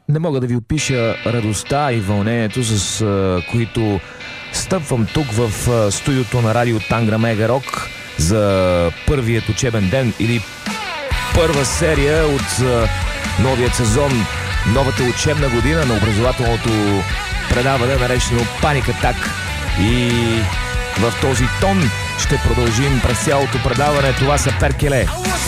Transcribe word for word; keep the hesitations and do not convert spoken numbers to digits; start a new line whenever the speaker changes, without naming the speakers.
Не мога да ви опиша радостта и вълнението, с а, които стъпвам тук в а, студиото на радио Тангра Мега Рок за първият учебен ден или първа серия от а, новият сезон, новата учебна година на образователното предаване, наречено Паник Атак. И в този тон ще продължим през цялото предаване. Това са Перкеле.